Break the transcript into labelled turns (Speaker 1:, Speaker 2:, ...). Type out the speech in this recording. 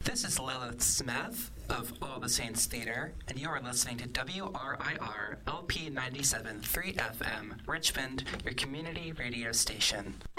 Speaker 1: This is Lilith Smith of All the Saints Theater, and you are listening to WRIR LP 97.3 FM, Richmond, your community radio station.